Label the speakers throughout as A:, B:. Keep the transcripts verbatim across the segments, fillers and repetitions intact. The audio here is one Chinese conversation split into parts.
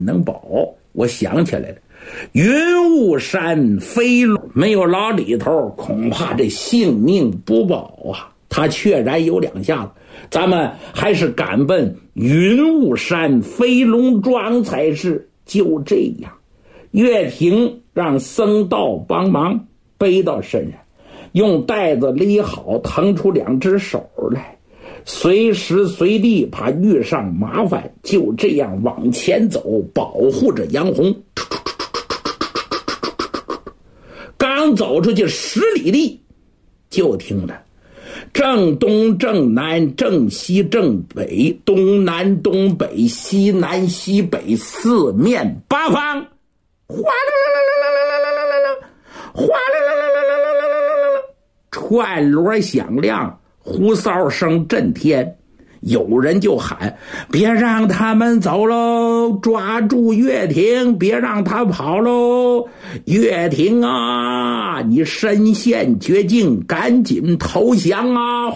A: 能保。我想起来了，云雾山飞龙，没有老李头，恐怕这性命不保啊！他确然有两下子，咱们还是赶奔云雾山飞龙庄才是。就这样，岳霆让僧道帮忙背到身上，用带子勒好，腾出两只手来，随时随地怕遇上麻烦，就这样往前走，保护着杨红。刚走出去十里地，就听了正东正南正西正北，东南东北西南西北，四面八方，哗啦啦啦啦啦啦啦啦啦，哗啦啦啦啦啦啦啦啦，串锣响亮，胡哨声震天。有人就喊：别让他们走喽，抓住岳霆，别让他跑喽！岳霆啊，你身陷绝境，赶紧投降啊！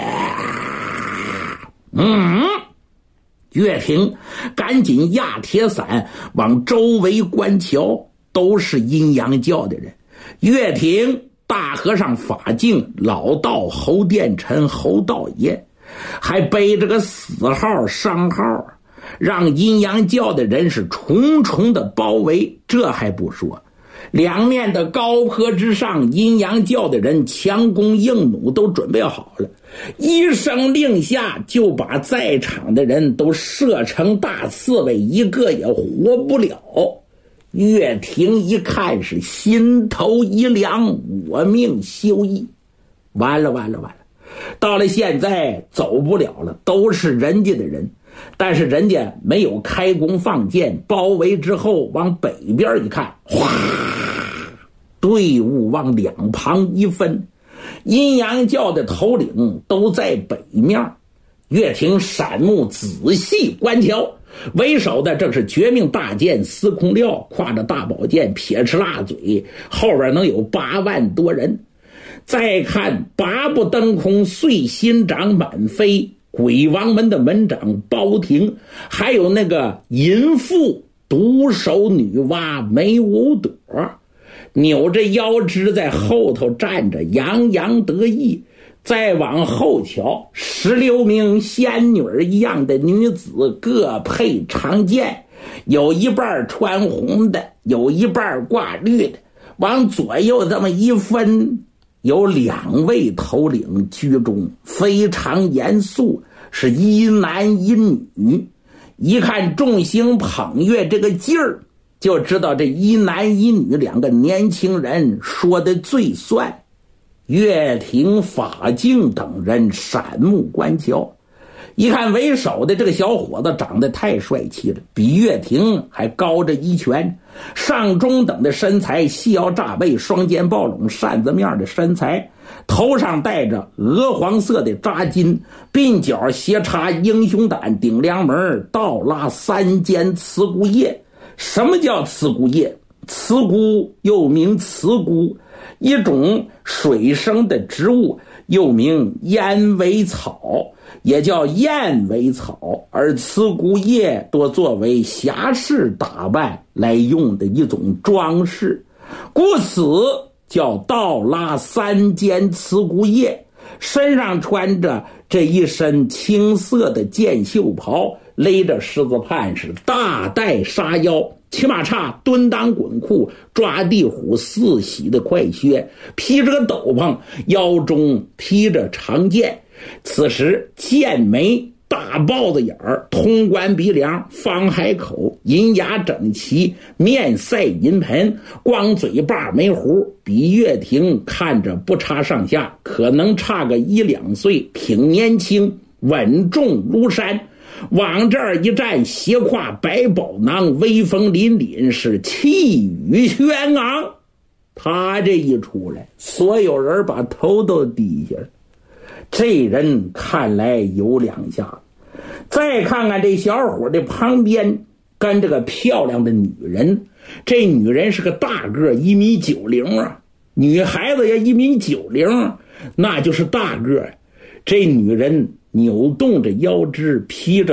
A: 嗯，岳霆赶紧压铁伞往周围观瞧，都是阴阳教的人。岳霆、大和尚法净、老道侯殿臣、侯道爷，还背着个死号伤号，让阴阳教的人是重重的包围。这还不说，两面的高坡之上，阴阳教的人强弓硬弩都准备好了，一声令下，就把在场的人都射成大刺猬，一个也活不了。岳霆一看是心头一凉，我命休矣，完了完了完了，到了现在走不了了，都是人家的人，但是人家没有开弓放箭，包围之后往北边一看，哗，队伍往两旁一分，阴阳教的头领都在北面。岳霆闪目仔细观瞧，为首的正是绝命大剑司空廖，挎着大宝剑，撇翅辣嘴，后边能有八万多人。再看八部登空碎心掌满飞，鬼王门的门长包廷，还有那个淫妇独手女娲梅五朵，扭着腰肢在后头站着，洋洋得意。再往后瞧，十六名仙女一样的女子，各配长剑，有一半穿红的，有一半挂绿的，往左右这么一分，有两位头领居中，非常严肃，是一男一女。一看众星捧月这个劲儿，就知道这一男一女两个年轻人说的最算。岳霆、法净等人闪目观瞧，一看为首的这个小伙子长得太帅气了，比岳霆还高着一拳，上中等的身材，细腰炸背，双肩抱拢，扇子面的身材，头上戴着鹅黄色的扎巾，鬓角斜插英雄胆，顶梁门倒拉三尖刺骨叶。什么叫刺骨叶？刺骨又名刺骨，一种水生的植物，又名燕尾草，也叫燕尾草，而刺骨叶多作为侠士打扮来用的一种装饰，故此叫倒拉三尖刺骨叶。身上穿着这一身青色的箭袖袍，勒着狮子畔，是大带沙腰，骑马叉蹲裆滚裤，抓地虎四喜的快靴，披着个斗篷，腰中披着长剑。此时剑眉，大豹子眼儿，通关鼻梁，方海口，银牙整齐，面赛银盆，光嘴巴没胡，比岳霆看着不差上下，可能差个一两岁，挺年轻，稳重如山。往这儿一站，斜挎百宝囊，威风凛凛，是气宇轩昂。他这一出来，所有人把头都低下了。这人看来有两下子。再看看这小伙的旁边跟这个漂亮的女人，这女人是个大个，一米九零啊，女孩子也一米九零，那就是大个。这女人扭动着腰肢，披着